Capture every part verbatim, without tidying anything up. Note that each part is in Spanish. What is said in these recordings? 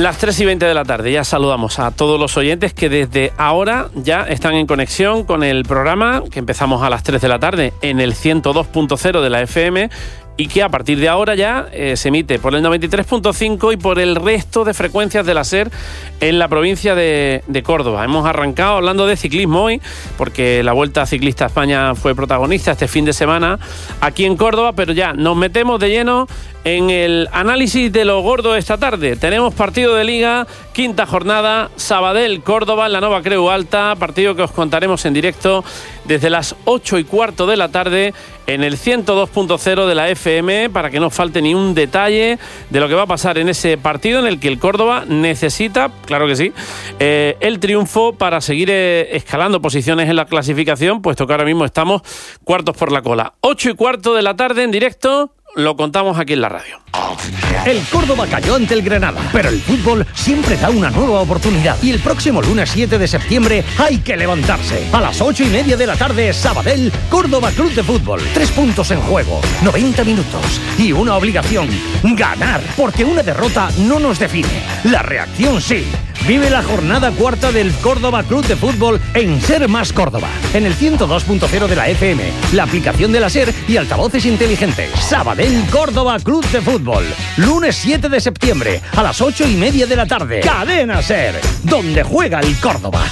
Las tres y veinte de la tarde, ya saludamos a todos los oyentes que desde ahora ya están en conexión con el programa, que empezamos a las tres de la tarde en el ciento dos punto cero de la F M y que a partir de ahora ya eh, se emite por el noventa y tres punto cinco y por el resto de frecuencias de la SER en la provincia de, de Córdoba. Hemos arrancado hablando de ciclismo hoy, porque la Vuelta Ciclista a España fue protagonista este fin de semana aquí en Córdoba, pero ya nos metemos de lleno en el análisis de lo gordo esta tarde. Tenemos partido de Liga, quinta jornada, Sabadell-Córdoba en la Nova Creu Alta, partido que os contaremos en directo desde las ocho y cuarto de la tarde en el ciento dos punto cero de la F M, para que no falte ni un detalle de lo que va a pasar en ese partido en el que el Córdoba necesita, claro que sí, eh, el triunfo para seguir eh, escalando posiciones en la clasificación, puesto que ahora mismo estamos cuartos por la cola. Ocho y cuarto de la tarde en directo. Lo contamos aquí en la radio. El Córdoba cayó ante el Granada, pero el fútbol siempre da una nueva oportunidad. Y el próximo lunes siete de septiembre hay que levantarse. A las ocho y media de la tarde, Sabadell, Córdoba Club de Fútbol. Tres puntos en juego, noventa minutos y una obligación: ganar, porque una derrota no nos define. La reacción sí. Vive la jornada cuarta del Córdoba Club de Fútbol en Ser Más Córdoba, en el ciento dos punto cero de la F M, la aplicación de la SER y altavoces inteligentes. Sabadell Córdoba Club de Fútbol, lunes siete de septiembre a las ocho y media de la tarde. Cadena SER, donde juega el Córdoba.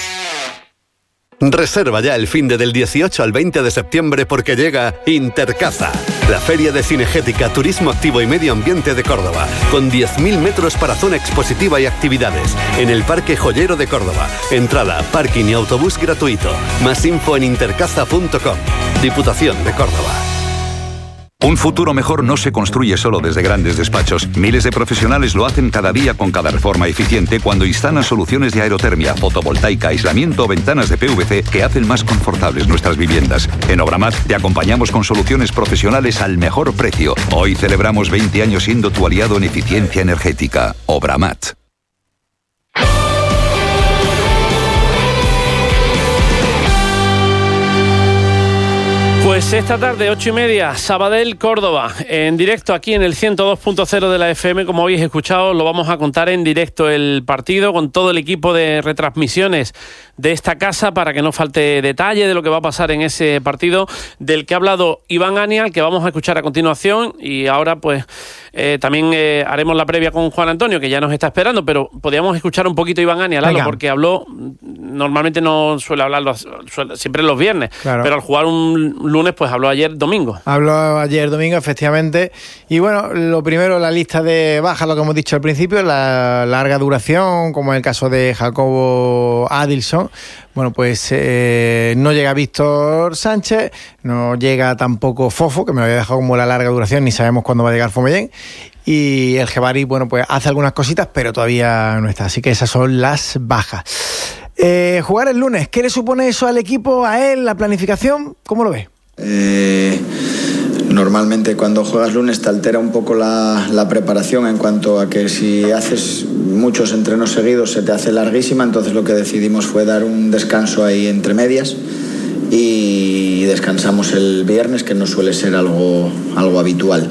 Reserva ya el finde del dieciocho al veinte de septiembre porque llega Intercaza, la feria de cinegética, turismo activo y medio ambiente de Córdoba, con diez mil metros para zona expositiva y actividades, en el Parque Joyero de Córdoba. Entrada, parking y autobús gratuito. Más info en intercaza punto com. Diputación de Córdoba. Un futuro mejor no se construye solo desde grandes despachos. Miles de profesionales lo hacen cada día con cada reforma eficiente cuando instalan soluciones de aerotermia, fotovoltaica, aislamiento o ventanas de P V C que hacen más confortables nuestras viviendas. En Obramat te acompañamos con soluciones profesionales al mejor precio. Hoy celebramos veinte años siendo tu aliado en eficiencia energética. Obramat. Pues esta tarde, ocho y media, Sabadell, Córdoba, en directo aquí en el ciento dos punto cero de la F M. Como habéis escuchado, lo vamos a contar en directo el partido con todo el equipo de retransmisiones de esta casa para que no falte detalle de lo que va a pasar en ese partido del que ha hablado Iván Anial, que vamos a escuchar a continuación. Y ahora pues eh, también eh, haremos la previa con Juan Antonio, que ya nos está esperando, pero podríamos escuchar un poquito a Iván Anial, Lalo, porque habló, normalmente no suele hablar los, suele, siempre los viernes, claro, pero al jugar un lunes pues habló ayer domingo. Habló ayer domingo, efectivamente. Y bueno, lo primero, la lista de bajas, lo que hemos dicho al principio, la larga duración, como en el caso de Jacobo Adilson. Bueno, pues eh, no llega Víctor Sánchez, no llega tampoco Fofo, que me lo había dejado como la larga duración, ni sabemos cuándo va a llegar Fomellén. Y el Jebari, bueno, pues hace algunas cositas, pero todavía no está. Así que esas son las bajas. Eh, jugar el lunes, ¿qué le supone eso al equipo, a él, la planificación? ¿Cómo lo ve? Eh, normalmente cuando juegas lunes te altera un poco la, la preparación, en cuanto a que si haces muchos entrenos seguidos se te hace larguísima. Entonces lo que decidimos fue dar un descanso ahí entre medias y descansamos el viernes, que no suele ser algo, algo habitual.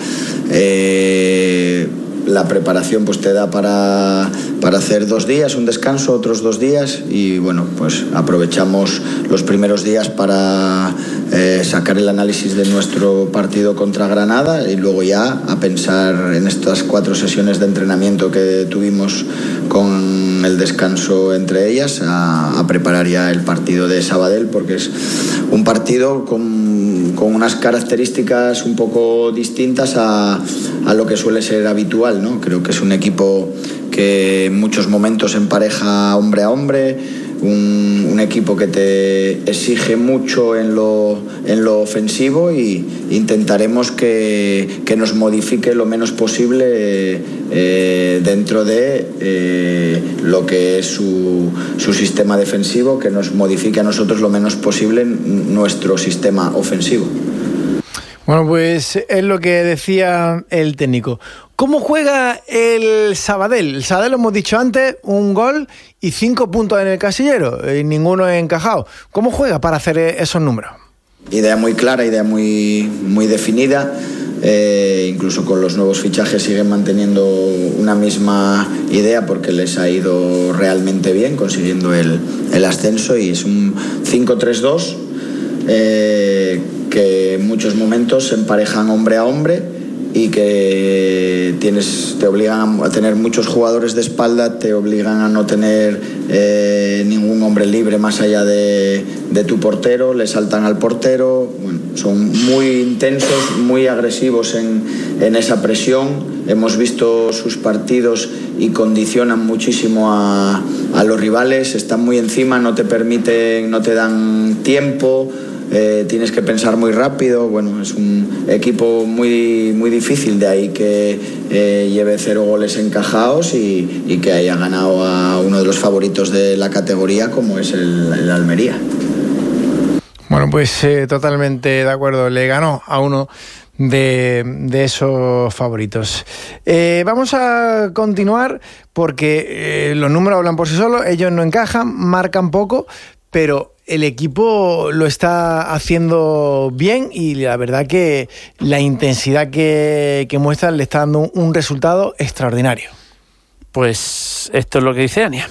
Eh, la preparación pues te da para, para hacer dos días, un descanso, otros dos días, y bueno, pues aprovechamos los primeros días para eh, sacar el análisis de nuestro partido contra Granada y luego ya a pensar en estas cuatro sesiones de entrenamiento que tuvimos con el descanso entre ellas, a, a preparar ya el partido de Sabadell, porque es un partido con, con unas características un poco distintas a, a lo que suele ser habitual, ¿no? Creo que es un equipo que en muchos momentos empareja hombre a hombre, un, un equipo que te exige mucho en lo, en lo ofensivo, y intentaremos que, que nos modifique lo menos posible eh, dentro de eh, lo que es su, su sistema defensivo, que nos modifique a nosotros lo menos posible nuestro sistema ofensivo. Bueno, pues es lo que decía el técnico. ¿Cómo juega el Sabadell? El Sabadell, lo hemos dicho antes, un gol y cinco puntos en el casillero, y ninguno encajado. ¿Cómo juega para hacer esos números? Idea muy clara, idea muy, muy definida. Eh, incluso con los nuevos fichajes siguen manteniendo una misma idea porque les ha ido realmente bien consiguiendo el, el ascenso, y es un cinco tres dos eh, que en muchos momentos se emparejan hombre a hombre y que tienes, te obligan a tener muchos jugadores de espalda, te obligan a no tener eh, ningún hombre libre más allá de, de tu portero, le saltan al portero. Bueno, son muy intensos, muy agresivos en, en esa presión. Hemos visto sus partidos y condicionan muchísimo a, a los rivales, están muy encima, no te permiten, no te dan tiempo. Eh, tienes que pensar muy rápido. Bueno, es un equipo muy, muy difícil, de ahí que eh, lleve cero goles encajados y, y que haya ganado a uno de los favoritos de la categoría, como es el, el Almería. Bueno, pues eh, totalmente de acuerdo, le ganó a uno de, de esos favoritos. Eh, vamos a continuar porque eh, los números hablan por sí solos, ellos no encajan, marcan poco, pero el equipo lo está haciendo bien y la verdad que la intensidad que, que muestran le está dando un, un resultado extraordinario. Pues esto es lo que dice Ania.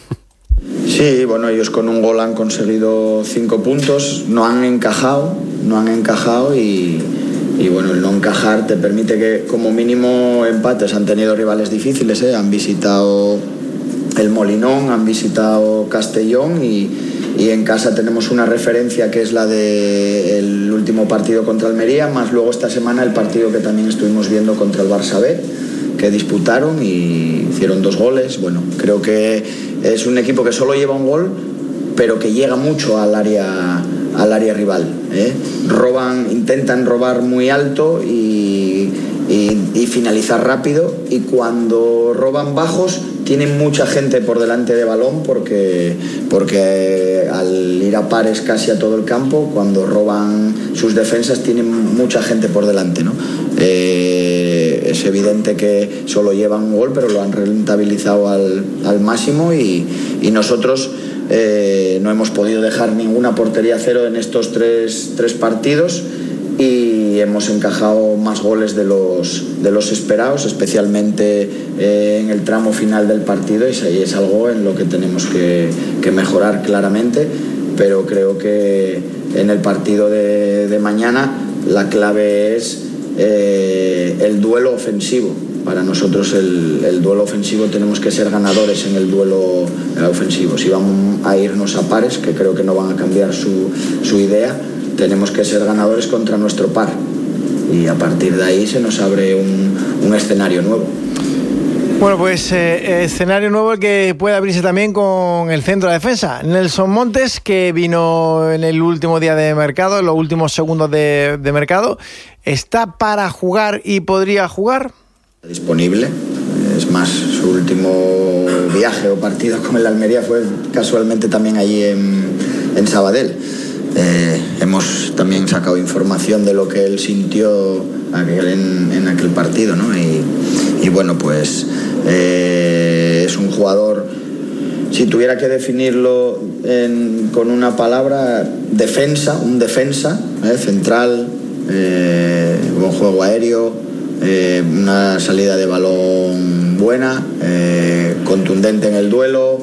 Sí, bueno, ellos con un gol han conseguido cinco puntos, no han encajado, no han encajado y, y bueno, el no encajar te permite que como mínimo empates. Han tenido rivales difíciles, ¿eh? Han visitado el Molinón, han visitado Castellón y Y en casa tenemos una referencia que es la del último partido contra Almería, más luego esta semana el partido que también estuvimos viendo contra el Barça B, que disputaron y hicieron dos goles. Bueno, creo que es un equipo que solo lleva un gol, pero que llega mucho al área, al área rival, ¿eh? Roban, intentan robar muy alto y, y, y finalizar rápido, y cuando roban bajos tienen mucha gente por delante de balón porque, porque al ir a pares casi a todo el campo, cuando roban sus defensas tienen mucha gente por delante, ¿no? Eh, es evidente que solo llevan un gol, pero lo han rentabilizado al, al máximo y, y nosotros eh, no hemos podido dejar ninguna portería cero en estos tres, tres partidos. Y hemos encajado más goles de los, de los esperados, especialmente eh, en el tramo final del partido, y ahí es algo en lo que tenemos que, que mejorar claramente, pero creo que en el partido de, de mañana la clave es eh, el duelo ofensivo. Para nosotros el, el duelo ofensivo tenemos que ser ganadores en el duelo ofensivo. Si vamos a irnos a pares, que creo que no van a cambiar su, su idea, tenemos que ser ganadores contra nuestro par, y a partir de ahí se nos abre un, un escenario nuevo. Bueno, pues eh, escenario nuevo el que puede abrirse también con el centro de defensa, Nelson Montes, que vino en el último día de mercado, en los últimos segundos de, de mercado. ¿Está para jugar y podría jugar? Disponible. Es más, su último viaje o partido con el Almería fue casualmente también allí en, en Sabadell. Eh, hemos también sacado información de lo que él sintió aquel, en, en aquel partido, ¿no? Y, y bueno, pues eh, es un jugador, si tuviera que definirlo en, con una palabra, defensa, un defensa, ¿eh? Central, eh, buen juego aéreo, eh, una salida de balón buena, eh, contundente en el duelo,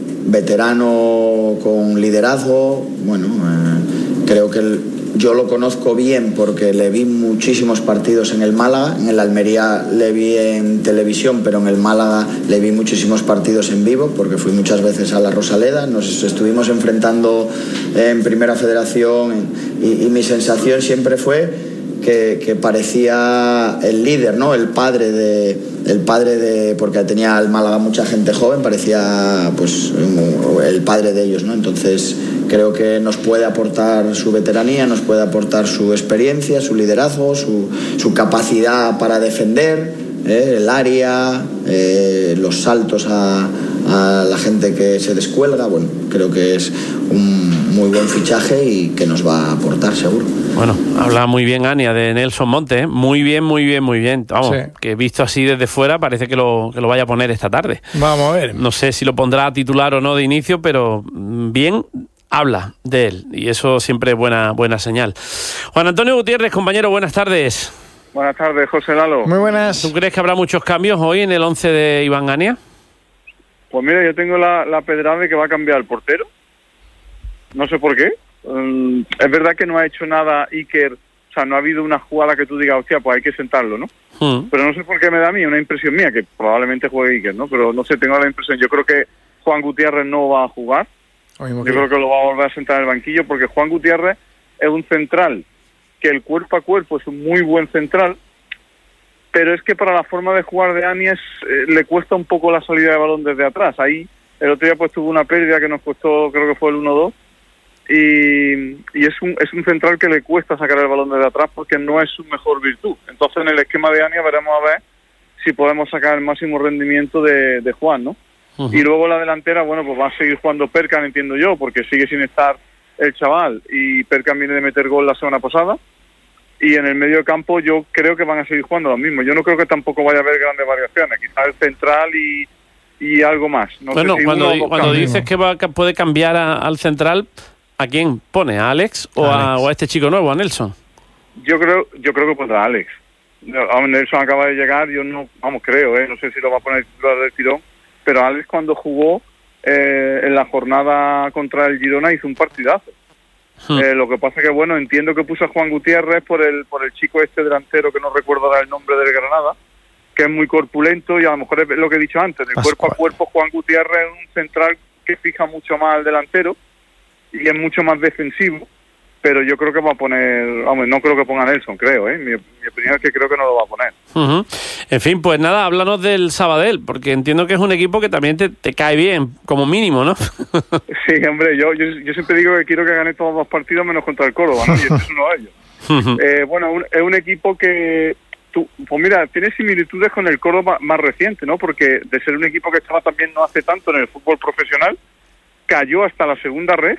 veterano con liderazgo. Bueno, eh, creo que el, yo lo conozco bien porque le vi muchísimos partidos en el Málaga. En el Almería le vi en televisión, pero en el Málaga le vi muchísimos partidos en vivo porque fui muchas veces a la Rosaleda. Nos estuvimos enfrentando en Primera Federación y, y mi sensación siempre fue que, que parecía el líder, ¿no? El padre de, el padre de, porque tenía el Málaga mucha gente joven, parecía pues el padre de ellos, ¿no? Entonces creo que nos puede aportar su veteranía, nos puede aportar su experiencia, su liderazgo, su, su capacidad para defender, ¿eh? El área, eh, los saltos a, a la gente que se descuelga. Bueno, creo que es un muy buen fichaje y que nos va a aportar seguro. Bueno, habla muy bien Ania de Nelson Montes, ¿eh? Muy bien, muy bien, muy bien. Vamos, sí. Que visto así desde fuera parece que lo, que lo vaya a poner esta tarde. Vamos a ver. No sé si lo pondrá a titular o no de inicio, pero bien habla de él y eso siempre es buena, buena señal. Juan Antonio Gutiérrez, compañero, buenas tardes. Buenas tardes, José Lalo. Muy buenas. ¿Tú crees que habrá muchos cambios hoy en el once de Iván Gania? Pues mira, yo tengo la, la pedrada de que va a cambiar el portero. No sé por qué. Um, es verdad que no ha hecho nada Iker, o sea, no ha habido una jugada que tú digas, hostia, pues hay que sentarlo, ¿no? Mm. Pero no sé por qué me da a mí una impresión mía, que probablemente juegue Iker, ¿no? Pero no sé, tengo la impresión. Yo creo que Juan Gutiérrez no va a jugar. Yo creo que lo va a volver a sentar en el banquillo, porque Juan Gutiérrez es un central que el cuerpo a cuerpo es un muy buen central, pero es que para la forma de jugar de Áñez eh, le cuesta un poco la salida de balón desde atrás. Ahí el otro día pues tuvo una pérdida que nos costó, creo que fue el uno dos, y, y es un es un central que le cuesta sacar el balón desde atrás porque no es su mejor virtud. Entonces en el esquema de Áñez veremos a ver si podemos sacar el máximo rendimiento de, de Juan, ¿no? Uh-huh. Y luego la delantera, bueno, pues va a seguir jugando Perkan, entiendo yo, porque sigue sin estar el chaval, y Perkan viene de meter gol la semana pasada. Y en el medio campo yo creo que van a seguir jugando lo mismo. Yo no creo que tampoco vaya a haber grandes variaciones. Quizás el central y, y algo más. No bueno, sé si cuando, uno cuando dices que va, que puede cambiar a, al central, ¿a quién pone? ¿A Alex o, Alex. A, o a este chico nuevo, a Nelson? Yo creo yo creo que pondrá a Alex. Nelson acaba de llegar, yo no, vamos, creo, ¿eh? No sé si lo va a poner titular del tirón, pero Alex cuando jugó eh, en la jornada contra el Girona hizo un partidazo. Hmm. Eh, lo que pasa que, bueno, entiendo que puso a Juan Gutiérrez por el por el chico este delantero que no recuerdo ahora el nombre del Granada, que es muy corpulento, y a lo mejor es lo que he dicho antes, de cuerpo a cuerpo Juan Gutiérrez es un central que fija mucho más al delantero y es mucho más defensivo, pero yo creo que va a poner, vamos, no creo que ponga a Nelson, creo, ¿eh? Mi, mi opinión es que creo que no lo va a poner. Uh-huh. En fin, pues nada, háblanos del Sabadell, porque entiendo que es un equipo que también te, te cae bien, como mínimo, ¿no? Sí, hombre, yo, yo yo siempre digo que quiero que gane todos los partidos menos contra el Córdoba, ¿no? Y este es uno de ellos. Uh-huh. Eh, bueno, un, es un equipo que, tú, pues mira, tiene similitudes con el Córdoba más reciente, ¿no? Porque de ser un equipo que estaba también no hace tanto en el fútbol profesional, cayó hasta la segunda red,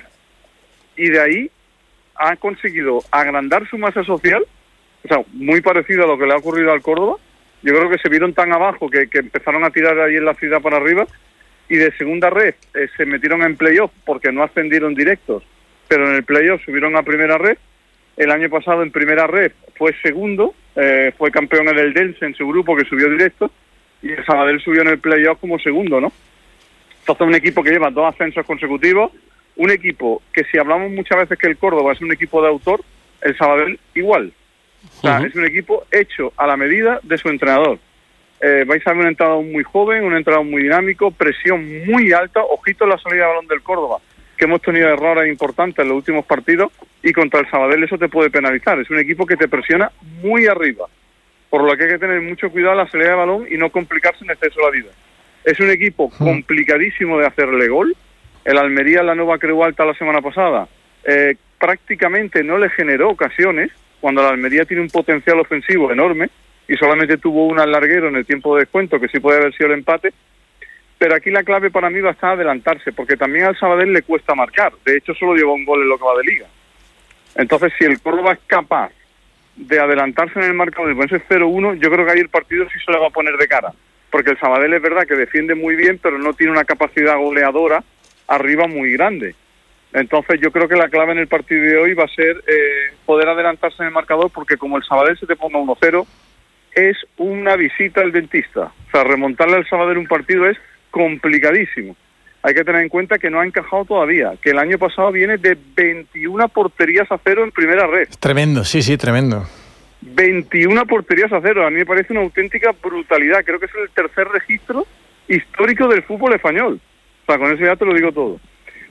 y de ahí ha conseguido agrandar su masa social, o sea, muy parecido a lo que le ha ocurrido al Córdoba. Yo creo que se vieron tan abajo que, que empezaron a tirar ahí en la ciudad para arriba, y de segunda red eh, se metieron en playoff porque no ascendieron directos, pero en el playoff subieron a primera red. El año pasado en primera red fue segundo, eh, fue campeón en el Dense en su grupo que subió directo, y el Sabadell subió en el playoff como segundo, ¿no? Entonces un equipo que lleva dos ascensos consecutivos, un equipo que si hablamos muchas veces que el Córdoba es un equipo de autor, el Sabadell igual. O sea, uh-huh. Es un equipo hecho a la medida de su entrenador. Eh, vais a ver un entrenador muy joven, un entrenador muy dinámico, presión muy alta, ojito en la salida de balón del Córdoba, que hemos tenido errores importantes en los últimos partidos, y contra el Sabadell eso te puede penalizar. Es un equipo que te presiona muy arriba, por lo que hay que tener mucho cuidado en la salida de balón y no complicarse en exceso la vida. Es un equipo uh-huh. complicadísimo de hacerle gol. El Almería en la Nueva Creu Alta la semana pasada eh, prácticamente no le generó ocasiones, cuando la Almería tiene un potencial ofensivo enorme y solamente tuvo un al larguero en el tiempo de descuento, que sí puede haber sido el empate. Pero aquí la clave para mí va a estar adelantarse, porque también al Sabadell le cuesta marcar. De hecho, solo lleva un gol en lo que va de liga. Entonces, si el Córdoba es capaz de adelantarse en el marcador y ponerse cero uno, yo creo que ahí el partido sí se le va a poner de cara. Porque el Sabadell es verdad que defiende muy bien, pero no tiene una capacidad goleadora arriba muy grande. Entonces yo creo que la clave en el partido de hoy va a ser eh, poder adelantarse en el marcador, porque como el Sabadell se te ponga uno cero, es una visita al dentista. O sea, remontarle al Sabadell un partido es complicadísimo. Hay que tener en cuenta que no ha encajado todavía, que el año pasado viene de veintiuna porterías a cero en primera red. Tremendo, sí, sí, tremendo. veintiuna porterías a cero, a mí me parece una auténtica brutalidad. Creo que es el tercer registro histórico del fútbol español. O sea, con eso ya te lo digo todo.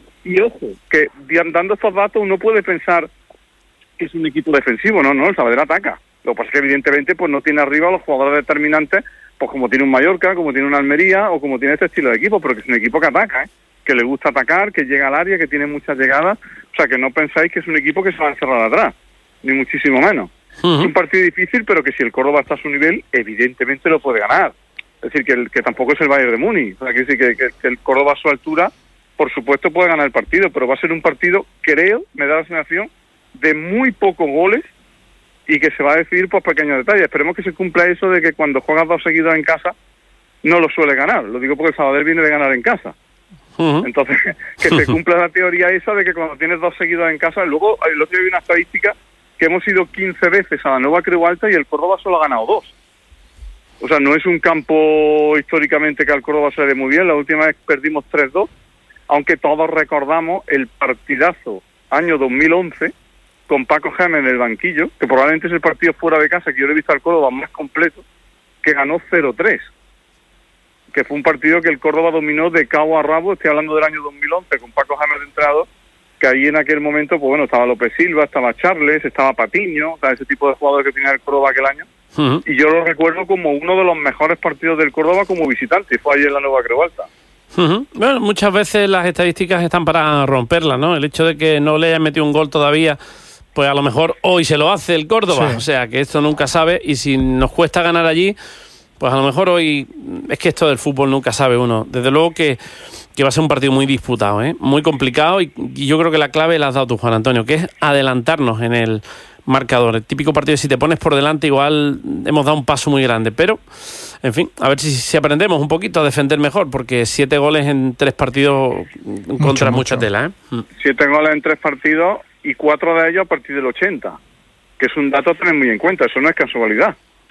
Y ojo, que dando estos datos uno puede pensar que es un equipo defensivo. No, no, el Sabadell ataca. Lo que pasa es que evidentemente pues no tiene arriba a los jugadores determinantes, pues como tiene un Mallorca, como tiene un Almería o como tiene este estilo de equipo, pero que es un equipo que ataca, ¿eh? Que le gusta atacar, que llega al área, que tiene muchas llegadas. O sea, que no pensáis que es un equipo que se va a encerrar atrás, ni muchísimo menos. Uh-huh. Es un partido difícil, pero que si el Córdoba está a su nivel, evidentemente lo puede ganar. Es decir, que, el, que tampoco es el Bayern de Múnich. O sea, que, que, que, que el Córdoba a su altura, por supuesto, puede ganar el partido, pero va a ser un partido, creo, me da la sensación, de muy pocos goles y que se va a decidir por pequeños detalles. Esperemos que se cumpla eso de que cuando juegas dos seguidos en casa, no lo suele ganar. Lo digo porque el Sabadell viene de ganar en casa. Uh-huh. Entonces, que se cumpla la teoría esa de que cuando tienes dos seguidos en casa, luego el otro día hay una estadística que hemos ido quince veces a la Nueva Creu Alta y el Córdoba solo ha ganado dos. O sea, no es un campo históricamente que al Córdoba se le dé muy bien. La última vez perdimos tres dos, aunque todos recordamos el partidazo año dos mil once con Paco Gémez en el banquillo, que probablemente es el partido fuera de casa que yo le he visto al Córdoba más completo, que ganó cero tres. Que fue un partido que el Córdoba dominó de cabo a rabo. Estoy hablando del año dos mil once con Paco Gémez de entrenador, que ahí en aquel momento, pues bueno, estaba López Silva, estaba Charles, estaba Patiño, o sea, ese tipo de jugadores que tenía el Córdoba aquel año. Uh-huh. Y yo lo recuerdo como uno de los mejores partidos del Córdoba como visitante, y fue ahí en la Nueva Creu Alta. Uh-huh. Bueno, muchas veces las estadísticas están para romperlas, ¿no? El hecho de que no le haya metido un gol todavía, pues a lo mejor hoy se lo hace el Córdoba, sí. O sea, que esto nunca sabe, y si nos cuesta ganar allí, pues a lo mejor hoy, es que esto del fútbol nunca sabe uno. Desde luego que, que va a ser un partido muy disputado, ¿eh? Muy complicado, y, y yo creo que la clave la has dado tú, Juan Antonio, que es adelantarnos en el marcador. El típico partido, si te pones por delante, igual hemos dado un paso muy grande, pero, en fin, a ver si, si aprendemos un poquito a defender mejor, porque siete goles en tres partidos mucho, contra mucho. Mucha tela, ¿eh? Siete goles en tres partidos y cuatro de ellos a partir del ochenta, que es un dato a tener muy en cuenta, eso no es casualidad.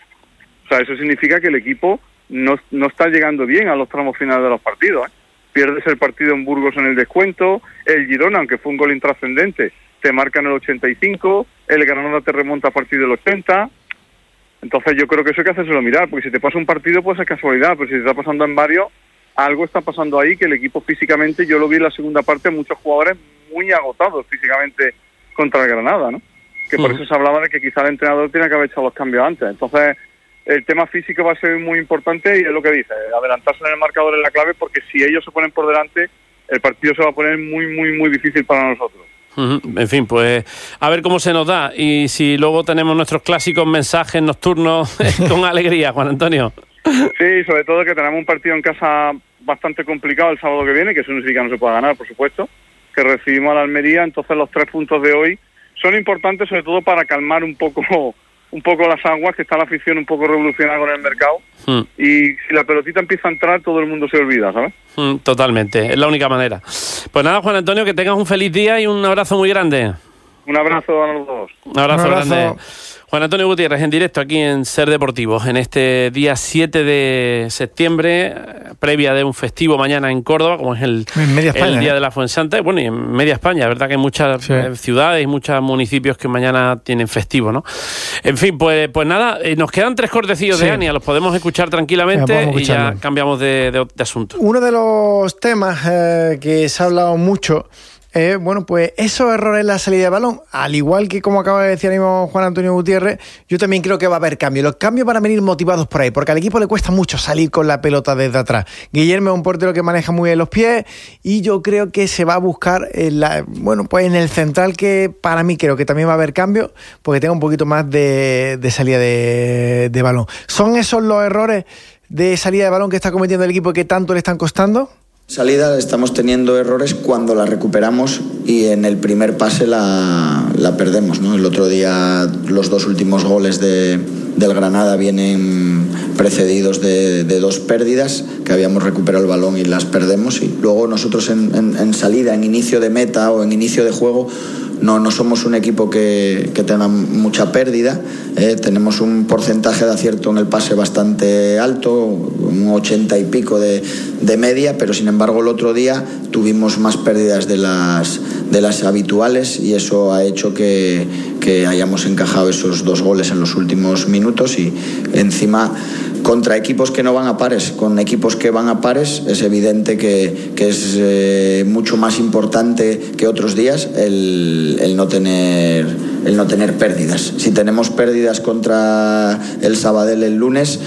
O sea, eso significa que el equipo no, no está llegando bien a los tramos finales de los partidos, ¿eh? Pierdes el partido en Burgos en el descuento, el Girona, aunque fue un gol intrascendente, te marca en el ochenta y cinco, el Granada te remonta a partir del ochenta. Entonces yo creo que eso hay que hacérselo mirar, porque si te pasa un partido pues es casualidad, pero si te está pasando en varios, algo está pasando ahí, que el equipo físicamente, yo lo vi en la segunda parte, muchos jugadores muy agotados físicamente contra el Granada, ¿no? Que por uh-huh. eso se hablaba de que quizá el entrenador tiene que haber hecho los cambios antes. Entonces el tema físico va a ser muy importante, y es lo que dice, adelantarse en el marcador es la clave, porque si ellos se ponen por delante, el partido se va a poner muy, muy, muy difícil para nosotros. Uh-huh. En fin, pues a ver cómo se nos da, y si luego tenemos nuestros clásicos mensajes nocturnos con alegría, Juan Antonio. Sí, sobre todo que tenemos un partido en casa bastante complicado el sábado que viene, que eso no significa que no se pueda ganar, por supuesto, que recibimos a la Almería. Entonces los tres puntos de hoy son importantes, sobre todo para calmar un poco un poco las aguas, que está la afición un poco revolucionada con el mercado, mm. y si la pelotita empieza a entrar, todo el mundo se olvida, ¿sabes? Mm, totalmente, es la única manera. Pues nada, Juan Antonio, que tengas un feliz día y un abrazo muy grande. Un abrazo a los dos. Un abrazo, un abrazo. grande. Juan Antonio Gutiérrez, en directo aquí en Ser Deportivos, en este día siete de septiembre, previa de un festivo mañana en Córdoba, como es el, España, el Día ¿eh? de la Fuensanta. Bueno, y en media España, es verdad que hay muchas sí. ciudades y muchos municipios que mañana tienen festivo, ¿no? En fin, pues, pues nada, nos quedan tres cortecillos sí. de Ania, los podemos escuchar tranquilamente y ya cambiamos de, de, de asunto. Uno de los temas eh, que se ha hablado mucho, Eh, bueno, pues esos errores en la salida de balón, al igual que como acaba de decir ahora mismo Juan Antonio Gutiérrez, yo también creo que va a haber cambios. Los cambios van a venir motivados por ahí, porque al equipo le cuesta mucho salir con la pelota desde atrás. Guillermo es un portero que maneja muy bien los pies, y yo creo que se va a buscar en la, bueno, pues en el central, que para mí creo que también va a haber cambios, porque tenga un poquito más de, de salida de, de balón. ¿Son esos los errores de salida de balón que está cometiendo el equipo y que tanto le están costando? Salida, estamos teniendo errores cuando la recuperamos y en el primer pase la, la perdemos, ¿no? El otro día los dos últimos goles de, del Granada vienen precedidos de, de dos pérdidas, que habíamos recuperado el balón y las perdemos, y luego nosotros en, en, en salida, en inicio de meta o en inicio de juego, no, no somos un equipo que, que tenga mucha pérdida, eh, tenemos un porcentaje de acierto en el pase bastante alto, un ochenta y pico de, de media, pero sin embargo el otro día tuvimos más pérdidas de las, de las habituales, y eso ha hecho que, que hayamos encajado esos dos goles en los últimos minutos, y encima contra equipos que no van a pares. Con equipos que van a pares es evidente que, que es eh, mucho más importante que otros días el, el, no tener, el no tener pérdidas. Si tenemos pérdidas contra el Sabadell el lunes,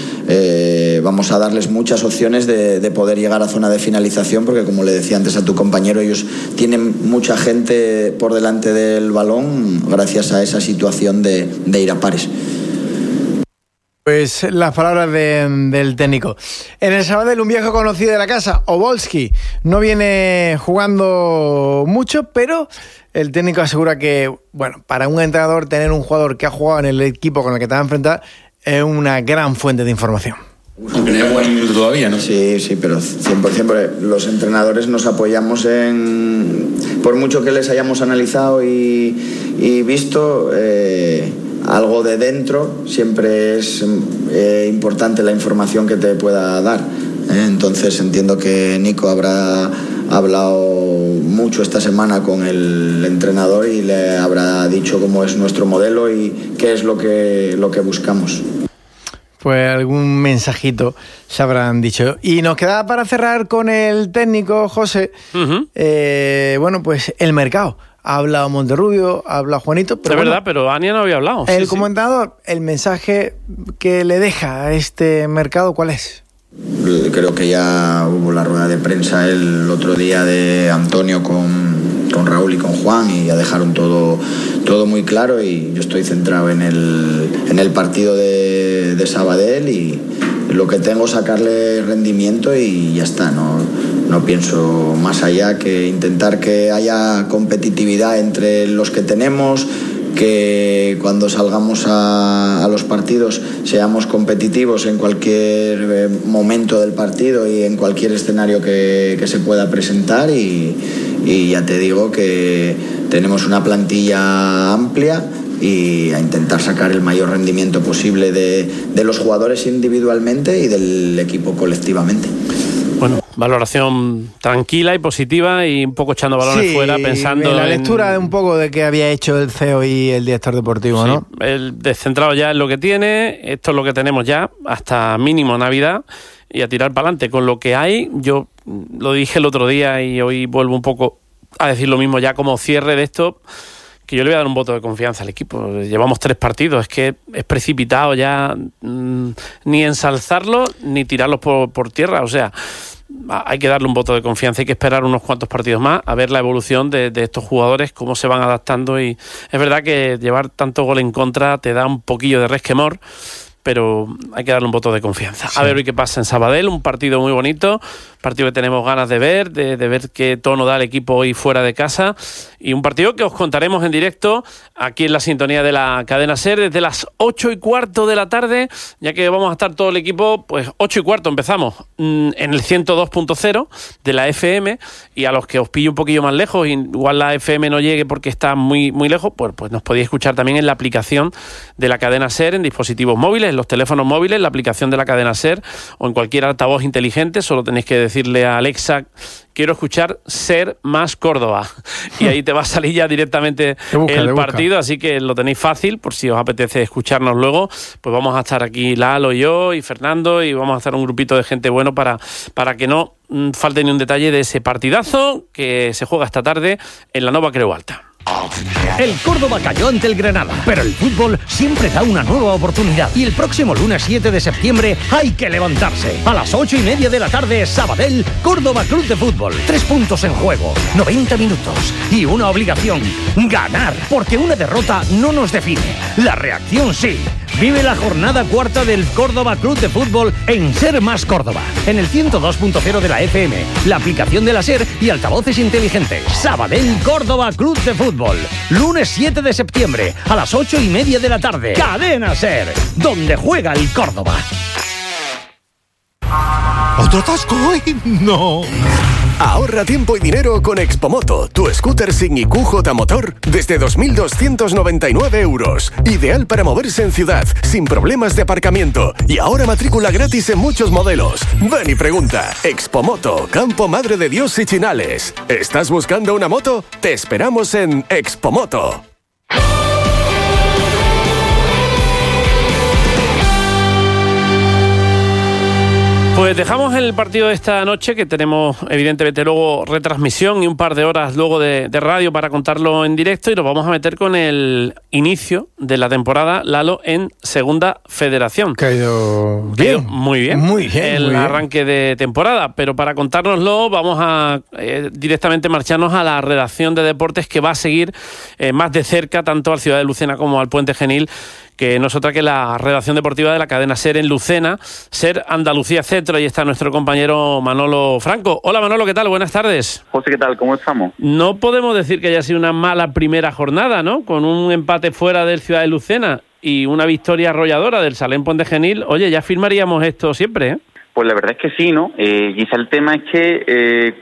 eh, vamos a darles muchas opciones de, de poder llegar a zona de finalización, porque como le decía antes a tu compañero, ellos tienen mucha gente por delante del balón gracias a esa situación de, de ir a pares. Pues las palabras de, del técnico. En el Sabadell, un viejo conocido de la casa, Obolski, no viene jugando mucho, pero el técnico asegura que, bueno, para un entrenador tener un jugador que ha jugado en el equipo con el que te va a enfrentar es una gran fuente de información. Aunque no haya buen minuto todavía, ¿no? Sí, sí, pero cien por ciento los entrenadores nos apoyamos en, por mucho que les hayamos analizado y, y visto, eh, algo de dentro siempre es eh, importante la información que te pueda dar. ¿eh? Entonces entiendo que Nico habrá hablado mucho esta semana con el entrenador y le habrá dicho cómo es nuestro modelo y qué es lo que, lo que buscamos. Pues algún mensajito se habrán dicho. Y nos queda para cerrar con el técnico, José. Uh-huh. Eh, bueno, pues el mercado. Ha hablado Monterrubio, ha hablado Juanito. Pero es bueno, verdad, pero Ania no había hablado. El sí, comentador, sí. El mensaje que le deja a este mercado, ¿cuál es? Creo que ya hubo la rueda de prensa el otro día de Antonio con, con Raúl y con Juan y ya dejaron todo, todo muy claro, y yo estoy centrado en el, en el partido de, de Sabadell y lo que tengo sacarle rendimiento y ya está. No, no pienso más allá que intentar que haya competitividad entre los que tenemos, que cuando salgamos a, a los partidos seamos competitivos en cualquier momento del partido y en cualquier escenario que, que se pueda presentar, y, y ya te digo que tenemos una plantilla amplia y a intentar sacar el mayor rendimiento posible de, de los jugadores individualmente y del equipo colectivamente. Bueno, valoración tranquila y positiva y un poco echando balones sí, fuera, pensando la en... lectura de un poco de que había hecho el C E O y el director deportivo, sí, ¿no? El descentrado ya es lo que tiene, esto es lo que tenemos ya, hasta mínimo Navidad, y a tirar para adelante. Con lo que hay, yo lo dije el otro día y hoy vuelvo un poco a decir lo mismo ya como cierre de esto, que yo le voy a dar un voto de confianza al equipo. Llevamos tres partidos, es que es precipitado ya mmm, ni ensalzarlo ni tirarlos por, por tierra, o sea, hay que darle un voto de confianza, hay que esperar unos cuantos partidos más a ver la evolución de, de estos jugadores, cómo se van adaptando, y es verdad que llevar tanto gol en contra te da un poquillo de resquemor, pero hay que darle un voto de confianza. Sí. A ver hoy qué pasa en Sabadell, un partido muy bonito, partido que tenemos ganas de ver, de, de ver qué tono da el equipo hoy fuera de casa, y un partido que os contaremos en directo aquí en la sintonía de la cadena SER desde las ocho y cuarto de la tarde, ya que vamos a estar todo el equipo, pues ocho y cuarto empezamos en el ciento dos punto cero de la F M, y a los que os pille un poquillo más lejos, igual la F M no llegue porque está muy, muy lejos, pues, pues nos podéis escuchar también en la aplicación de la cadena SER en dispositivos móviles, en los teléfonos móviles, la aplicación de la cadena SER o en cualquier altavoz inteligente. Solo tenéis que decirle a Alexa: quiero escuchar SER más Córdoba, y ahí te va a salir ya directamente busca, el partido, así que lo tenéis fácil por si os apetece escucharnos luego. Pues vamos a estar aquí Lalo y yo y Fernando, y vamos a estar un grupito de gente bueno para, para que no mmm, falte ni un detalle de ese partidazo que se juega esta tarde en la Nova Creu Alta. El Córdoba cayó ante el Granada, pero el fútbol siempre da una nueva oportunidad. Y el próximo lunes siete de septiembre hay que levantarse. A las ocho y media de la tarde, Sabadell, Córdoba Club de Fútbol. Tres puntos en juego, noventa minutos y una obligación: ganar. Porque una derrota no nos define, la reacción sí. Vive la jornada cuarta del Córdoba Club de Fútbol en SER más Córdoba, en el ciento dos punto cero de la F M, la aplicación de la SER y altavoces inteligentes. Sabadell, Córdoba Club de Fútbol, lunes siete de septiembre a las ocho y media de la tarde. Cadena SER, donde juega el Córdoba. ¿Otro atasco hoy? No. Ahorra tiempo y dinero con Expomoto, tu scooter sin I Q J motor desde dos mil doscientos noventa y nueve euros. Ideal para moverse en ciudad, sin problemas de aparcamiento. Y ahora matrícula gratis en muchos modelos. Ven y pregunta. Expomoto, Campo Madre de Dios y Chinales. ¿Estás buscando una moto? Te esperamos en Expomoto. Pues dejamos el partido de esta noche, que tenemos evidentemente luego retransmisión y un par de horas luego de, de radio para contarlo en directo, y nos vamos a meter con el inicio de la temporada, Lalo, en Segunda Federación. Que ha ido bien. Que ha ido muy bien. Muy bien. El muy arranque bien. de temporada, pero para contárnoslo vamos a eh, directamente marcharnos a la redacción de deportes, que va a seguir eh, más de cerca tanto al Ciudad de Lucena como al Puente Genil, que no es otra que la redacción deportiva de la cadena SER en Lucena, SER Andalucía Centro. Ahí está nuestro compañero Manolo Franco. Hola Manolo, ¿qué tal? Buenas tardes. José, ¿qué tal? ¿Cómo estamos? No podemos decir que haya sido una mala primera jornada, ¿no? Con un empate fuera del Ciudad de Lucena y una victoria arrolladora del Salem Puente Genil. Oye, ya firmaríamos esto siempre, ¿eh? Pues la verdad es que sí, ¿no? Eh, quizá el tema es que eh,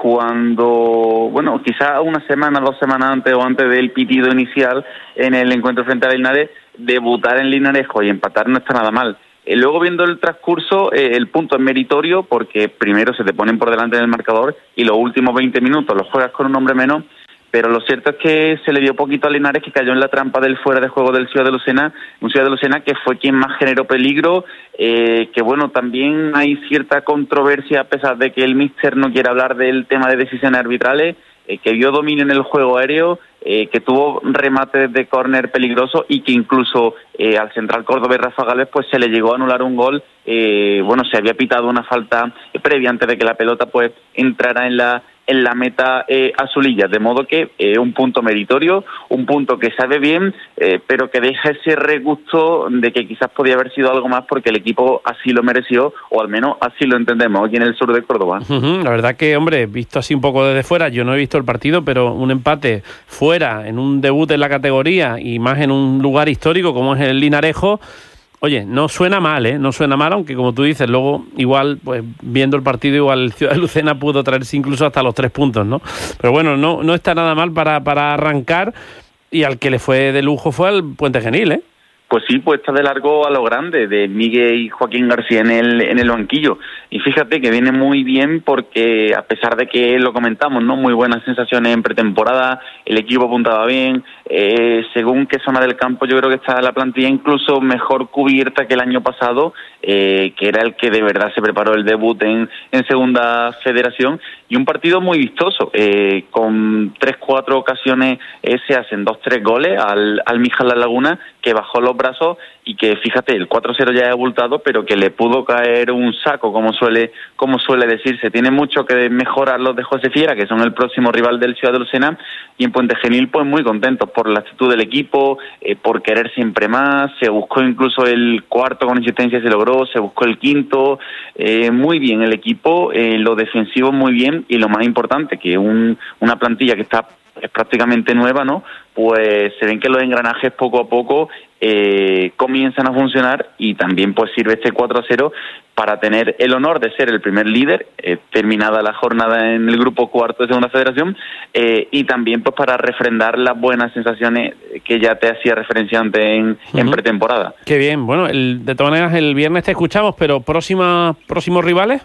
cuando, bueno, quizá una semana, dos semanas antes o antes del pitido inicial en el encuentro frente a Linares, debutar en Linarejo y empatar no está nada mal. Eh, luego viendo el transcurso, eh, el punto es meritorio porque primero se te ponen por delante del marcador y los últimos veinte minutos los juegas con un hombre menos. Pero lo cierto es que se le dio poquito a Linares, que cayó en la trampa del fuera de juego del Ciudad de Lucena, un Ciudad de Lucena que fue quien más generó peligro, eh, que bueno, también hay cierta controversia a pesar de que el míster no quiere hablar del tema de decisiones arbitrales, eh, que vio dominio en el juego aéreo, eh, que tuvo remates de córner peligroso y que incluso eh, al central cordobés Rafa Gálvez pues se le llegó a anular un gol, eh, bueno, se había pitado una falta previa antes de que la pelota pues entrara en la en la meta eh, azulilla, de modo que eh, un punto meritorio, un punto que sabe bien, eh, pero que deja ese regusto de que quizás podía haber sido algo más porque el equipo así lo mereció, o al menos así lo entendemos aquí en el sur de Córdoba. Uh-huh. La verdad que, hombre, visto así un poco desde fuera, yo no he visto el partido, pero un empate fuera, en un debut en la categoría y más en un lugar histórico como es el Linarejo, oye, no suena mal, ¿eh? No suena mal, aunque como tú dices, luego igual, pues viendo el partido, igual el Ciudad de Lucena pudo traerse incluso hasta los tres puntos, ¿no? Pero bueno, no, no está nada mal para, para arrancar, y al que le fue de lujo fue al Puente Genil, ¿eh? Pues sí, pues está de largo a lo grande, de Miguel y Joaquín García en el en el banquillo. Y fíjate que viene muy bien porque, a pesar de que lo comentamos, ¿no? Muy buenas sensaciones en pretemporada, el equipo apuntaba bien, eh, según qué zona del campo yo creo que está la plantilla incluso mejor cubierta que el año pasado, eh, que era el que de verdad se preparó el debut en, en Segunda Federación, y un partido muy vistoso, eh, con tres, cuatro ocasiones eh, se hacen dos, tres goles al, al Mijal La Laguna, que bajó los brazos y que, fíjate, el cuatro cero ya es abultado, pero que le pudo caer un saco, como suele como suele decirse. Tiene mucho que mejorar los de José Fiera, que son el próximo rival del Ciudad de Lucena, y en Puente Genil, pues muy contentos por la actitud del equipo, eh, por querer siempre más. Se buscó incluso el cuarto con insistencia, se logró, se buscó el quinto, eh, muy bien el equipo, eh, lo defensivo muy bien, y lo más importante, que un, una plantilla que está es prácticamente nueva, ¿no? Pues se ven que los engranajes poco a poco eh, comienzan a funcionar, y también pues sirve este cuatro a cero para tener el honor de ser el primer líder, eh, terminada la jornada en el grupo cuarto de Segunda Federación, eh, y también pues para refrendar las buenas sensaciones que ya te hacía referencia antes en, uh-huh. en pretemporada. Qué bien, bueno, el, de todas maneras el viernes te escuchamos, pero próxima, próximos rivales.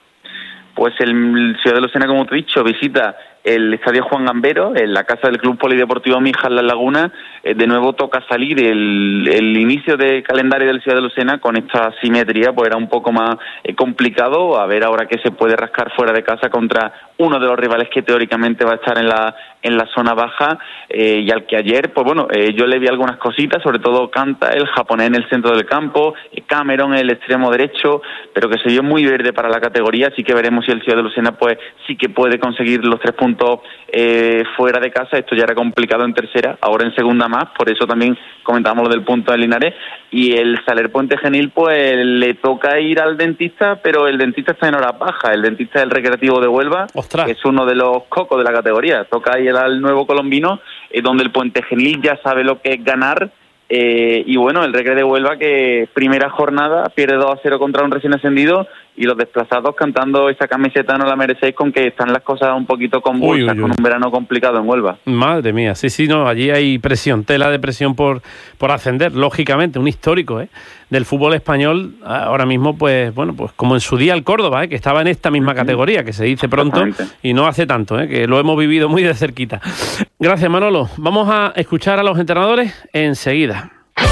Pues el Ciudad de Lucena, como te he dicho, visita el Estadio Juan Gambero, en la casa del Club Polideportivo Mijal La Laguna. Eh, de nuevo toca salir el, el inicio de calendario del Ciudad de Lucena con esta simetría, pues era un poco más eh, complicado, a ver ahora qué se puede rascar fuera de casa contra uno de los rivales que teóricamente va a estar en la en la zona baja, eh, y al que ayer, pues bueno, eh, yo le vi algunas cositas, sobre todo Canta, el japonés en el centro del campo, eh, Cameron en el extremo derecho, pero que se vio muy verde para la categoría, así que veremos si el Ciudad de Lucena pues sí que puede conseguir los tres puntos eh, fuera de casa. Esto ya era complicado en tercera, ahora en segunda más, por eso también comentábamos lo del punto de Linares. Y el Saler Puente Genil pues le toca ir al dentista, pero el dentista está en horas bajas, el dentista del Recreativo de Huelva, ¡ostras!, que es uno de los cocos de la categoría, toca ir al nuevo colombino, eh, donde el Puente Genil ya sabe lo que es ganar. Eh, y bueno, el Recre de Huelva, que primera jornada pierde dos a cero contra un recién ascendido, y los desplazados cantando esa camiseta no la merecéis, con que están las cosas un poquito convulsas, con un verano complicado en Huelva. Madre mía, sí, sí, no, allí hay presión, tela de presión por, por ascender, lógicamente, un histórico ¿eh? del fútbol español, ahora mismo, pues bueno, pues como en su día el Córdoba, ¿eh? que estaba en esta misma categoría, que se dice pronto, y no hace tanto, ¿eh? que lo hemos vivido muy de cerquita. Gracias, Manolo. Vamos a escuchar a los entrenadores enseguida.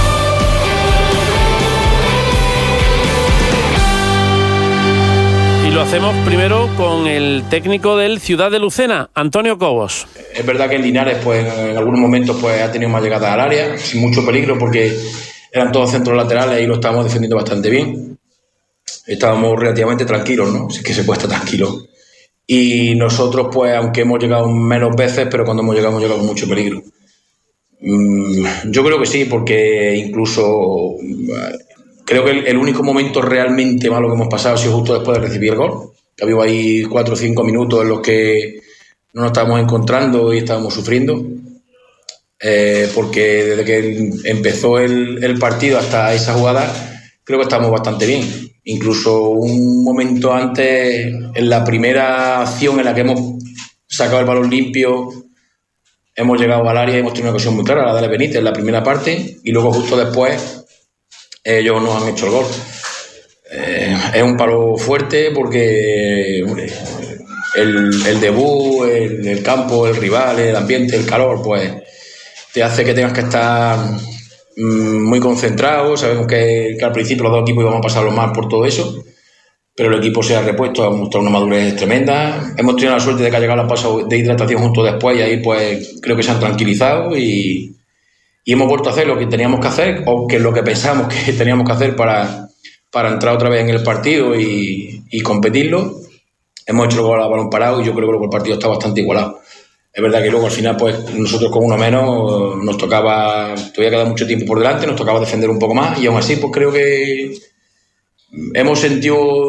Lo hacemos primero con el técnico del Ciudad de Lucena, Antonio Cobos. Es verdad que en Linares, pues en algunos momentos, pues ha tenido más llegadas al área, sin mucho peligro, porque eran todos centros laterales y lo estábamos defendiendo bastante bien. Estábamos relativamente tranquilos, ¿no? Así que se puede estar tranquilo. Y nosotros, pues, aunque hemos llegado menos veces, pero cuando hemos llegado, hemos llegado con mucho peligro. Yo creo que sí, porque incluso creo que el, el único momento realmente malo que hemos pasado ha sido justo después de recibir el gol. Ha habido ahí cuatro o cinco minutos en los que no nos estábamos encontrando y estábamos sufriendo. Eh, porque desde que empezó el, el partido hasta esa jugada, creo que estamos bastante bien. Incluso un momento antes, en la primera acción en la que hemos sacado el balón limpio, hemos llegado al área y hemos tenido una ocasión muy clara, la de Ale Benítez, en la primera parte, y luego justo después ellos nos han hecho el gol. Eh, es un palo fuerte porque hombre, el, el debut, el, el campo, el rival, el ambiente, el calor, pues te hace que tengas que estar mmm, muy concentrado. Sabemos que, que al principio los dos equipos íbamos a pasarlo mal por todo eso, pero el equipo se ha repuesto, ha mostrado una madurez tremenda. Hemos tenido la suerte de que ha llegado la pausa de hidratación justo después y ahí pues creo que se han tranquilizado y, y hemos vuelto a hacer lo que teníamos que hacer, o que lo que pensamos que teníamos que hacer para, para entrar otra vez en el partido y, y competirlo. Hemos hecho el gol a balón parado y yo creo que el partido está bastante igualado. Es verdad que luego al final pues nosotros con uno menos nos tocaba, todavía queda mucho tiempo por delante, nos tocaba defender un poco más y aún así pues creo que hemos sentido,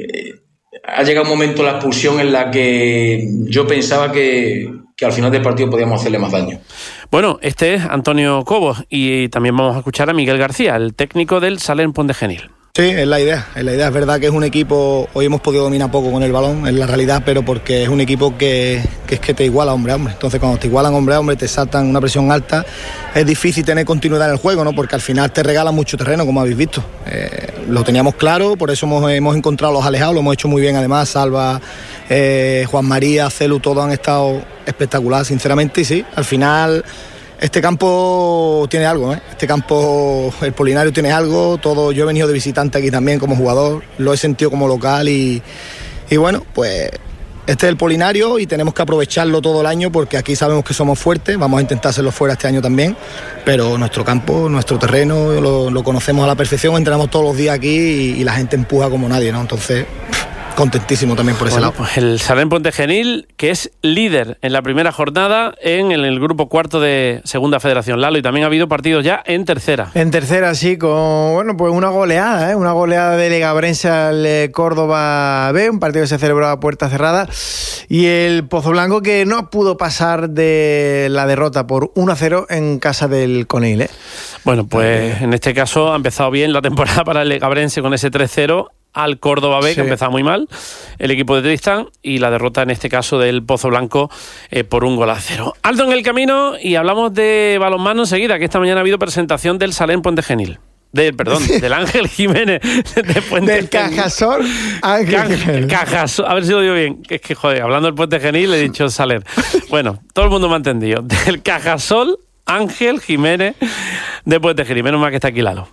ha llegado un momento la expulsión en la que yo pensaba que, que al final del partido podíamos hacerle más daño. Bueno, este es Antonio Cobos y también vamos a escuchar a Miguel García, el técnico del Salern Pontegenil. Sí, es la idea, es la idea. Es verdad que es un equipo, hoy hemos podido dominar poco con el balón, es la realidad, pero porque es un equipo que, que es que te iguala hombre a hombre. Entonces cuando te igualan hombre a hombre, te saltan una presión alta, es difícil tener continuidad en el juego, ¿no? Porque al final te regalan mucho terreno, como habéis visto. Eh, lo teníamos claro, por eso hemos, hemos encontrado los alejados, lo hemos hecho muy bien además, Salva, eh, Juan María, Celu, todos han estado espectacular, sinceramente, y sí, al final este campo tiene algo, ¿eh? Este campo, el Polinario tiene algo, todo. Yo he venido de visitante aquí también como jugador, lo he sentido como local y, y bueno, pues este es el Polinario y tenemos que aprovecharlo todo el año porque aquí sabemos que somos fuertes, vamos a intentar hacerlo fuera este año también, pero nuestro campo, nuestro terreno lo, lo conocemos a la perfección, entrenamos todos los días aquí y, y la gente empuja como nadie, ¿no? Entonces, contentísimo también por ese bueno, lado. Pues el Salern Pontegenil, que es líder en la primera jornada en el, el grupo cuarto de Segunda Federación, Lalo, y también ha habido partidos ya en tercera. En tercera, sí, con bueno pues una goleada, ¿eh? Una goleada de Legabrense al eh, Córdoba B, un partido que se celebró a puerta cerrada, y el Pozoblanco que no pudo pasar de la derrota por uno a cero en casa del Conil, ¿eh? Bueno, pues en este caso ha empezado bien la temporada para el Legabrense con ese tres cero al Córdoba B, sí, que empezaba muy mal, el equipo de Tristán, y la derrota en este caso del Pozoblanco eh, por un gol a cero. Alto en el camino y hablamos de balonmano enseguida, que esta mañana ha habido presentación del Salern Pontegenil. De, perdón, del Ángel Jiménez de Puente del Cajasol Ángel Jiménez. Cajasol, a ver si lo digo bien. Es que, joder, hablando del Puente Genil, he dicho Salern. Bueno, todo el mundo me ha entendido. Del Cajasol Ángel Jiménez de Puente Genil. Menos mal que está aquí Lalo.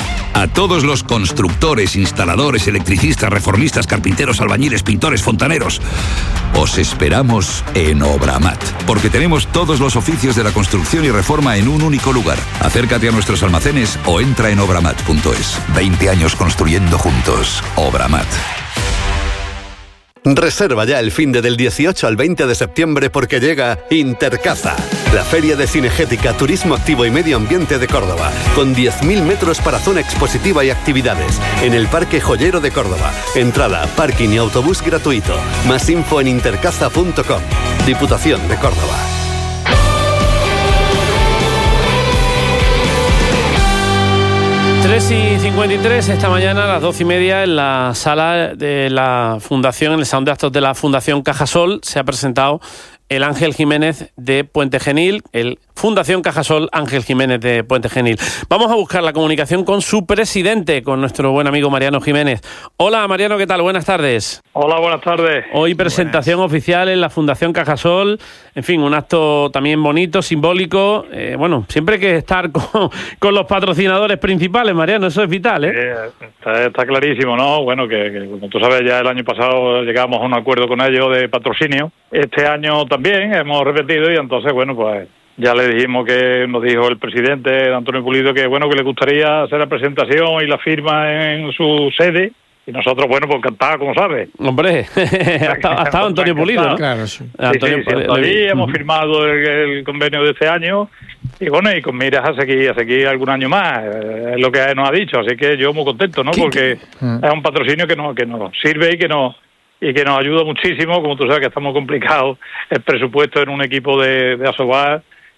A todos los constructores, instaladores, electricistas, reformistas, carpinteros, albañiles, pintores, fontaneros, os esperamos en Obramat, porque tenemos todos los oficios de la construcción y reforma en un único lugar. Acércate a nuestros almacenes o entra en obramat punto es. veinte años construyendo juntos. Obramat. Reserva ya el finde del dieciocho al veinte de septiembre porque llega Intercaza, la feria de cinegética, turismo activo y medio ambiente de Córdoba, con diez mil metros para zona expositiva y actividades, en el Parque Joyero de Córdoba. Entrada, parking y autobús gratuito. Más info en intercaza punto com. Diputación de Córdoba. tres y cincuenta y tres, esta mañana a las doce y media en la sala de la Fundación, en el salón de actos de la Fundación Cajasol, se ha presentado el Ángel Jiménez de Puente Genil, el Fundación Cajasol Ángel Jiménez de Puente Genil. Vamos a buscar la comunicación con su presidente, con nuestro buen amigo Mariano Jiménez. Hola Mariano, ¿qué tal? Buenas tardes. Hola, buenas tardes. Hoy presentación buenas. Oficial en la Fundación Cajasol, en fin, un acto también bonito, simbólico. Eh, bueno, siempre hay que estar con, con los patrocinadores principales, Mariano, eso es vital, ¿eh? Eh, está, está clarísimo, ¿no? Bueno, que, que como tú sabes, ya el año pasado llegamos a un acuerdo con ellos de patrocinio. Este año también hemos repetido y entonces, bueno, pues ya le dijimos que nos dijo el presidente Antonio Pulido que, bueno, que le gustaría hacer la presentación y la firma en su sede. Y nosotros, bueno, pues encantados, como sabes. Hombre, ha estado Antonio Pulido, ¿no? Claro, sí. Antonio sí, sí, sí, allí hemos firmado el, el convenio de este año y bueno, y con miras a seguir, a seguir algún año más, es lo que nos ha dicho, así que yo muy contento, ¿no? Porque es un patrocinio que nos, que nos sirve y que nos y que nos ayuda muchísimo, como tú sabes que estamos complicados el presupuesto en un equipo de, de Asobal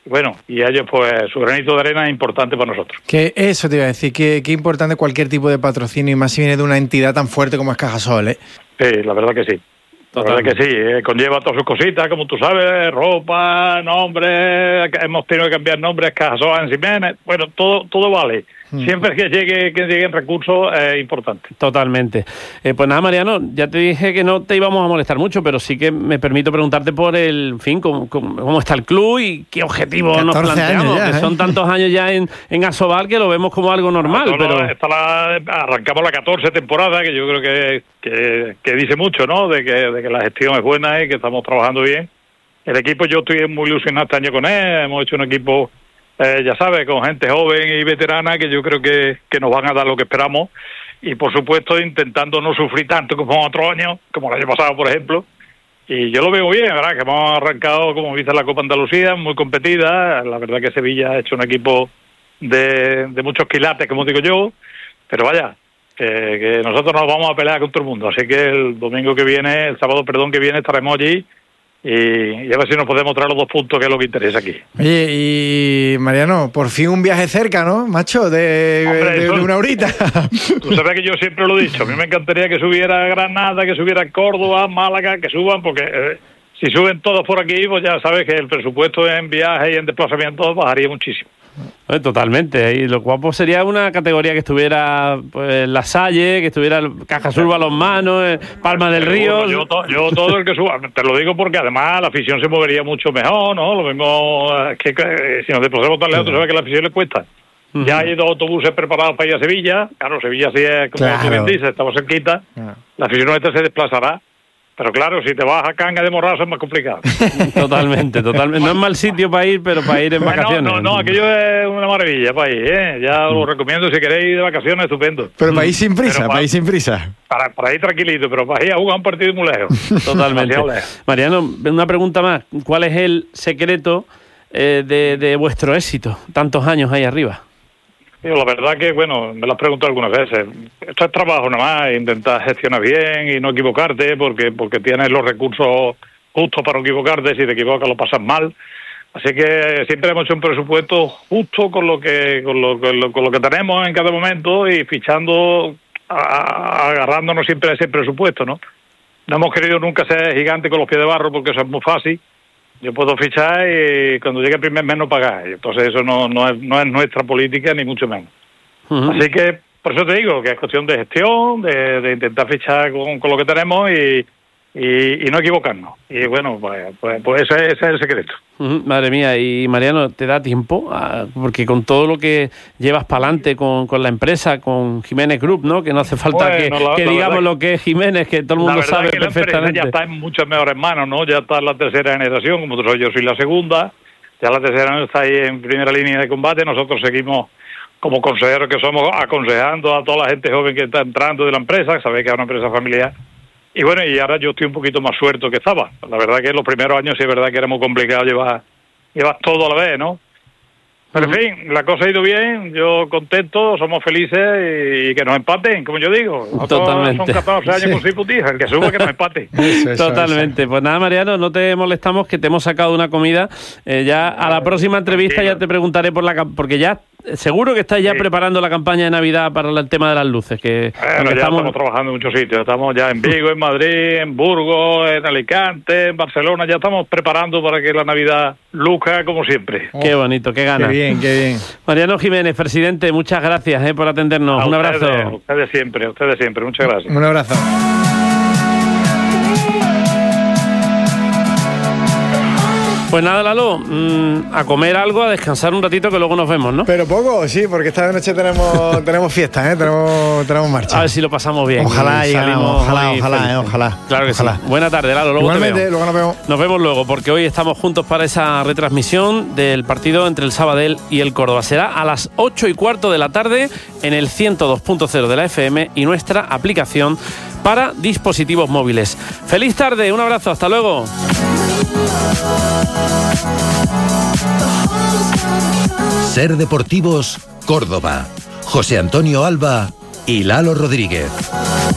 Bueno, y ellos, pues, su granito de arena es importante para nosotros. Que eso te iba a decir, que, que importante cualquier tipo de patrocinio, y más si viene de una entidad tan fuerte como es Cajasol, ¿eh? Sí, la verdad que sí. La verdad que sí, eh, conlleva todas sus cositas, como tú sabes, ropa, nombres, hemos tenido que cambiar nombres, Cajasol, Jiménez, bueno, todo todo vale. Siempre que llegue que lleguen recursos es importante. Totalmente. Eh, pues nada, Mariano, ya te dije que no te íbamos a molestar mucho, pero sí que me permito preguntarte por el, en fin, cómo, cómo, cómo está el club y qué objetivos nos planteamos. Ya, que ¿eh? Son tantos años ya en, en Asobal que lo vemos como algo normal. No, pero... Está la, arrancamos la catorce temporada, que yo creo que, que, que dice mucho, ¿no? De que, de que la gestión es buena y que estamos trabajando bien. El equipo, yo estoy muy ilusionado este año con él, hemos hecho un equipo... Eh, ya sabes, con gente joven y veterana que yo creo que, que nos van a dar lo que esperamos y por supuesto intentando no sufrir tanto como otros años, como el año pasado por ejemplo, y yo lo veo bien, ¿verdad? Que hemos arrancado, como viste, la Copa Andalucía, muy competida, la verdad que Sevilla ha hecho un equipo de, de muchos quilates, como digo yo, pero vaya, que, que nosotros nos vamos a pelear con todo el mundo, así que el domingo que viene, el sábado, perdón, que viene estaremos allí. Y, y a ver si nos podemos traer los dos puntos, que es lo que interesa aquí. Oye, y Mariano, por fin un viaje cerca, ¿no, macho? De, Hombre, de, eso, de una horita. Tú sabes que yo siempre lo he dicho, a mí me encantaría que subiera Granada, que subiera Córdoba, Málaga, que suban, porque eh, si suben todos por aquí, pues ya sabes que el presupuesto en viaje y en desplazamiento bajaría muchísimo. Eh, totalmente, y lo guapo sería una categoría que estuviera pues La Salle, que estuviera Cajasol Balonmano, Palma del Río. Yo, to, yo todo el que suba, te lo digo porque además la afición se movería mucho mejor, ¿no? Lo mismo que, que si nos desplazamos tan lejos, tú sabes que la afición le cuesta. Uh-huh. Ya hay dos autobuses preparados para ir a Sevilla, claro, Sevilla sí es, como claro. tú bien dices, estamos cerquita, uh-huh. La afición nuestra se desplazará. Pero claro, si te vas a Canga de Morrazo es más complicado. Totalmente, totalmente. No es mal sitio para ir, pero para ir en vacaciones. No, no, no, aquello es una maravilla para ir, ¿eh? Ya os lo recomiendo, si queréis ir de vacaciones, estupendo. Pero para ir sin prisa, para, para ir sin prisa. Para, para ir tranquilito, pero para ir a jugar un partido muy lejos. Totalmente. Mariano, una pregunta más. ¿Cuál es el secreto eh, de, de vuestro éxito? Tantos años ahí arriba. La verdad que, bueno, me lo has preguntado algunas veces. Esto es trabajo nada más, intentar gestionar bien y no equivocarte, porque porque tienes los recursos justos para no equivocarte. Si te equivocas lo pasas mal. Así que siempre hemos hecho un presupuesto justo con lo que con lo, con lo, con lo que tenemos en cada momento y fichando, a, a, agarrándonos siempre a ese presupuesto, ¿no? No hemos querido nunca ser gigantes con los pies de barro porque eso es muy fácil. Yo puedo fichar y cuando llegue el primer mes no pagar. Entonces eso no, no, es, no es nuestra política, ni mucho menos. Uh-huh. Así que por eso te digo que es cuestión de gestión, de, de intentar fichar con, con lo que tenemos y, y, y no equivocarnos. Y bueno, pues, pues, pues ese, ese es el secreto. Uh-huh. Madre mía, y Mariano, ¿te da tiempo? Ah, porque con todo lo que llevas para adelante con, con la empresa, con Jiménez Group, ¿no? Que no hace falta bueno, que, la, que la digamos lo que es Jiménez, que todo el mundo sabe que perfectamente. Ya está en muchas mejores manos, ¿no? Ya está en la tercera generación, como tú sabes, yo soy la segunda. Ya la tercera está ahí en primera línea de combate. Nosotros seguimos como consejeros que somos aconsejando a toda la gente joven que está entrando de la empresa, sabéis que es una empresa familiar. Y bueno, y ahora yo estoy un poquito más suelto que estaba. La verdad que en los primeros años sí es verdad que era muy complicado llevar, llevar todo a la vez, ¿no? Pero en fin, la cosa ha ido bien, yo contento, somos felices y, y que nos empaten, como yo digo. Totalmente. Son catorce años sí. con seis putijas, el que suba que nos empate. Eso, eso, Totalmente. Eso. Pues nada, Mariano, no te molestamos, que te hemos sacado una comida. Eh, ya a la próxima entrevista ya te preguntaré por la... porque ya... Seguro que estáis ya sí. preparando la campaña de Navidad para el tema de las luces. Que bueno, ya estamos... estamos trabajando en muchos sitios. Estamos ya en Vigo, en Madrid, en Burgos, en Alicante, en Barcelona. Ya estamos preparando para que la Navidad luzca como siempre. Oh, qué bonito, qué ganas. Qué bien, qué bien. Mariano Jiménez, presidente, muchas gracias eh, por atendernos. A Un ustedes, abrazo. A ustedes siempre, a ustedes siempre. Muchas gracias. Un abrazo. Pues nada, Lalo, mmm, a comer algo, a descansar un ratito, que luego nos vemos, ¿no? Pero poco, sí, porque esta noche tenemos tenemos fiesta, ¿eh? Tenemos, tenemos marcha. A ver si lo pasamos bien. Ojalá, salimos ojalá, ojalá, eh, ojalá. Claro que ojalá. Sí. Buena tarde, Lalo. Luego Igualmente, te veo. luego nos vemos. Nos vemos luego, porque hoy estamos juntos para esa retransmisión del partido entre el Sabadell y el Córdoba. Será a las ocho y cuarto de la tarde en el ciento dos punto cero de la F M y nuestra aplicación para dispositivos móviles. Feliz tarde, un abrazo, hasta luego. Ser Deportivos, Córdoba. José Antonio Alba y Lalo Rodríguez.